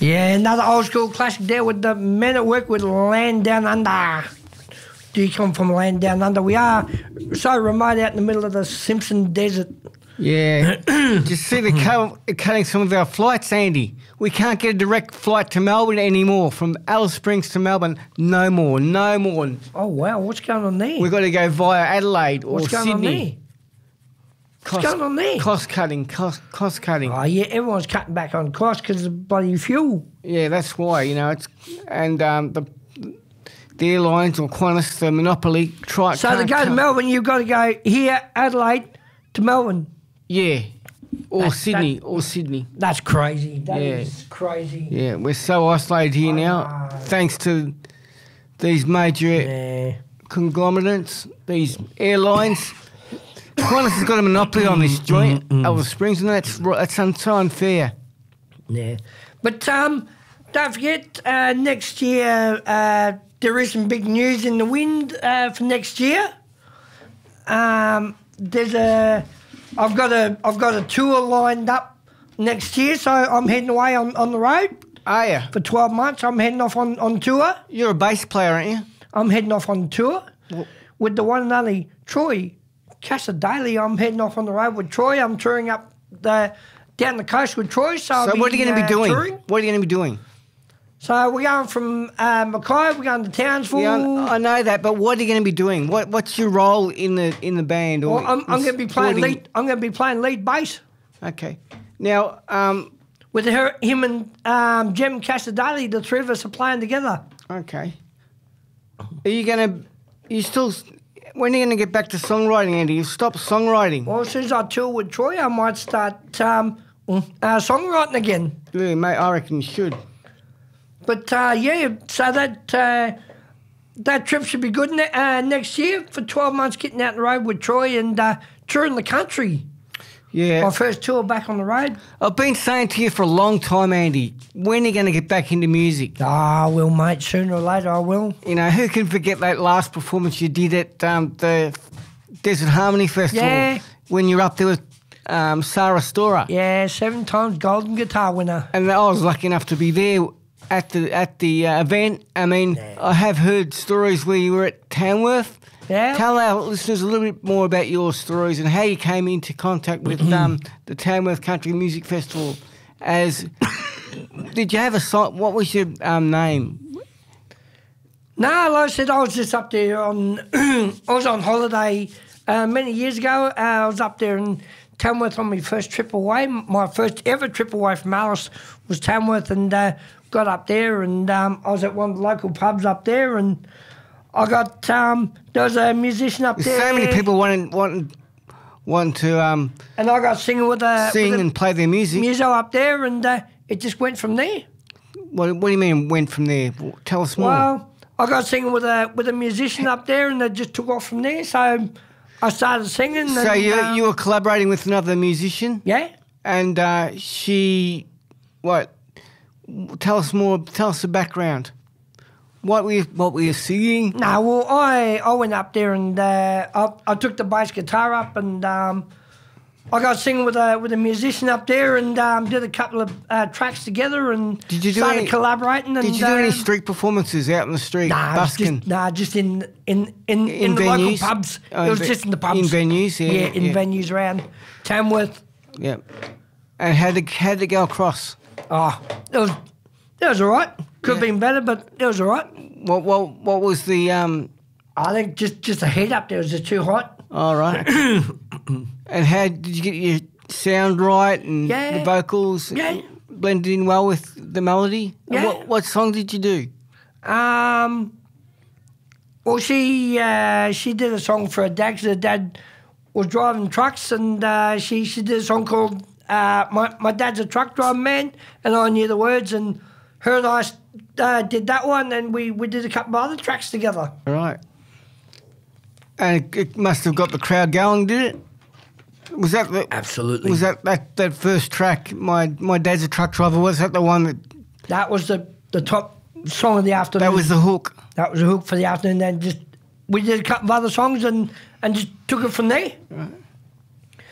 Yeah, another old school classic there with the Men at Work with Land Down Under. Do you come from Land Down Under? We are so remote out in the middle of the Simpson Desert. Yeah. Just see they're cutting some of our flights, Andy. We can't get a direct flight to Melbourne anymore. From Alice Springs to Melbourne, no more. Oh, wow. What's going on there? We've got to go via Adelaide or Sydney. What's going on there? What's going on there? Cost cutting. Oh, yeah, everyone's cutting back on cost because of bloody fuel. Yeah, that's why, the airlines or Qantas, the monopoly, try. So to go to Melbourne, you've got to go here, Adelaide, to Melbourne. Yeah, or Sydney. That's crazy. That is crazy. Yeah, we're so isolated here now, thanks to these major conglomerates, these airlines. Qantas has got a monopoly on this joint, Alice Springs, and that's so unfair. Yeah, but don't forget, next year there is some big news in the wind for next year. I've got a tour lined up next year, so I'm heading away on the road. Are you? For 12 months, I'm heading off on tour. You're a bass player, aren't you? I'm heading off on tour with the one and only Troy Casadei. I'm heading off on the road with Troy. I'm touring up down the coast with Troy. So what are you going to be doing? Touring. What are you going to be doing? So we're going from Mackay, we're going to Townsville. Yeah, I know that, but what are you going to be doing? What's your role in the band? Or I'm going to be playing lead. I'm going to be playing lead bass. Okay. Now, with him and Jem Casadei, the three of us are playing together. Okay. When are you going to get back to songwriting, Andy? You stop songwriting. Well, as soon as I tour with Troy, I might start songwriting again. Yeah, mate, I reckon you should. But, so that trip should be good next year for 12 months, getting out on the road with Troy and touring the country. Yeah. My first tour back on the road. I've been saying to you for a long time, Andy, when are you going to get back into music? I will, mate. Sooner or later I will. You know, who can forget that last performance you did at the Desert Harmony Festival? Yeah. When you're up there with Sarah Storer. Yeah, 7 times golden guitar winner. And I was lucky enough to be there at the event. I mean, I have heard stories where you were at Tamworth. Yeah. Tell our listeners a little bit more about your stories and how you came into contact with the Tamworth Country Music Festival. Did you have a song? What was your name? No, like I said, I was just up there I was on holiday many years ago. I was up there in Tamworth on my first trip away. My first ever trip away from Alice was Tamworth, and got up there, and I was at one of the local pubs up there, and I got there was a musician up there. So many people want to and I got singing with and play their music. Muso up there, and it just went from there. What do you mean went from there? Tell us more. Well, I got singing with a musician up there, and it just took off from there. So I started singing. So you were collaborating with another musician? Yeah. And she, what? Tell us more. Tell us the background. What were you singing? No, well, I went up there and I took the bass guitar up, and I got singing with a musician up there, and did a couple of tracks together, and started collaborating. And, did you do any street performances out in the street? Busking? Just in the local pubs. It was just in the pubs. In venues, yeah. Yeah, in venues around Tamworth. Yeah. And how did it go across? Oh, it was all right. Could have been better, but it was all right. What was the... I think just the heat up there was just too hot. All right. And how did you get your sound right and the vocals blended in well with the melody? Yeah. What song did you do? Well, she did a song for her dad, 'cause her dad was driving trucks, and she did a song called My Dad's a Truck Driving Man, and I knew the words, and her and I did that one, and we did a couple of other tracks together. All right. And it must have got the crowd going, did it? Was that Absolutely. Was that first track, My Dad's a Truck Driver, was that the one that... That was the top song of the afternoon. That was the hook? That was the hook for the afternoon, and we did a couple of other songs and just took it from there. Right.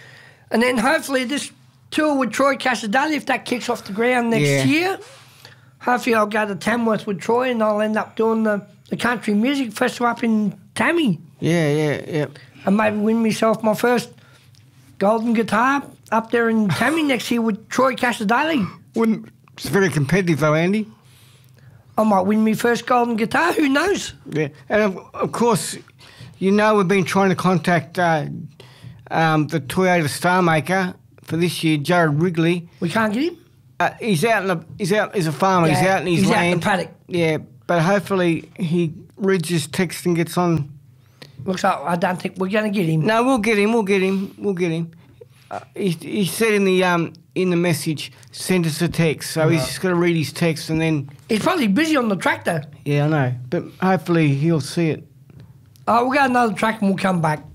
And then hopefully this tour with Troy Casadei, if that kicks off the ground next year, hopefully I'll go to Tamworth with Troy and I'll end up doing the country music festival up in Tammy. Yeah. And maybe win myself my first golden guitar up there in Tammy next year with Troy Casadale. It's very competitive though, Andy. I might win my first golden guitar, who knows? Yeah, and of course, we've been trying to contact the Toyota Star Maker for this year, Jared Wrigley. We can't get him? He's out. He's a farmer. Yeah, he's out in his land. Out in the paddock. Yeah, but hopefully he reads his text and gets on. Looks like I don't think we're going to get him. No, we'll get him. He said in the message, send us a text. So he's just got to read his text and then. He's probably busy on the tractor. Yeah, I know, but hopefully he'll see it. We'll go another track and we'll come back.